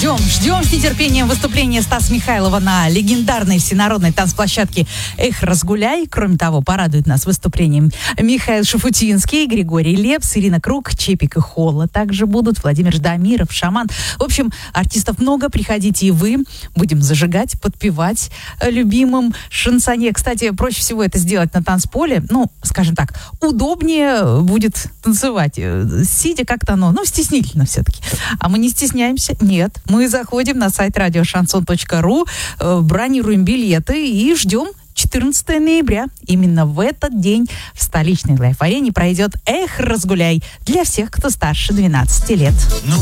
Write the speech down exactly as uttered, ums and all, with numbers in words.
ждем, ждем с нетерпением выступления Стаса Михайлова на легендарной всенародной танцплощадке «Эх, разгуляй». Кроме того, порадует нас выступлением Михаил Шафутинский, Григорий Лепс, Ирина Круг, Чепик и Холла. Также будут Владимир Ждамиров, Шаман. В общем, артистов много, приходите и вы. Будем зажигать, подпевать любимым шансонье. Кстати, проще всего это сделать на танцполе. Ну, скажем так, удобнее будет танцевать. Сидя как-то оно, ну, стеснительно все-таки. А мы не стесняемся? Нет. Мы заходим на сайт радио шансон точка ру, бронируем билеты и ждем четырнадцатого ноября. Именно в этот день в столичной лайф-арене пройдет «Эх, разгуляй» для всех, кто старше двенадцати лет.